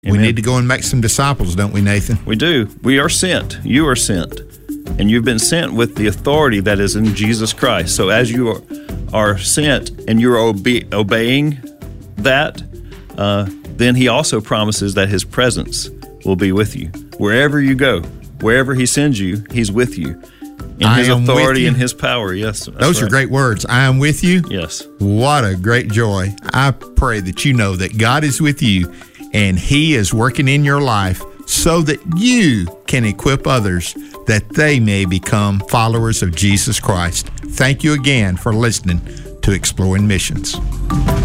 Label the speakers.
Speaker 1: We need to go and make some disciples, don't we, Nathan?
Speaker 2: We do. We are sent. You are sent. And you've been sent with the authority that is in Jesus Christ. So as you are sent and you're obeying that, then he also promises that his presence will be with you. Wherever you go, wherever he sends you, he's with you. In his authority and his power, yes.
Speaker 1: Those are great words. I am with you.
Speaker 2: Yes.
Speaker 1: What a great joy. I pray that you know that God is with you and he is working in your life so that you can equip others that they may become followers of Jesus Christ. Thank you again for listening to Exploring Missions.